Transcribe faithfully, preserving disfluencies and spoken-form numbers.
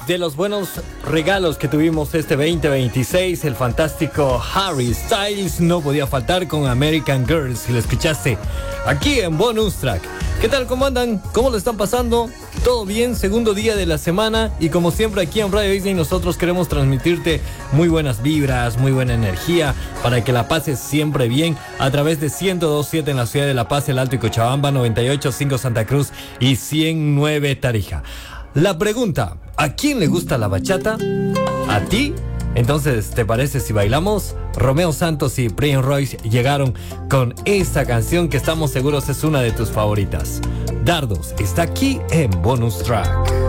de los buenos regalos que tuvimos este veinte veintiséis, el fantástico Harry Styles no podía faltar con American Girl. Si lo escuchaste aquí en Bonus Track. ¿Qué tal? ¿Cómo andan? ¿Cómo lo están pasando? ¿Todo bien? Segundo día de la semana y como siempre aquí en Radio Disney nosotros queremos transmitirte muy buenas vibras, muy buena energía para que la pases siempre bien a través de ciento dos punto siete en la ciudad de La Paz, El Alto y Cochabamba, noventa y ocho punto cinco Santa Cruz y ciento nueve Tarija. La pregunta, ¿a quién le gusta la bachata? ¿A ti? Entonces, ¿te parece si bailamos? Romeo Santos y Prince Royce llegaron con esta canción que estamos seguros es una de tus favoritas. Dardos está aquí en Bonus Track.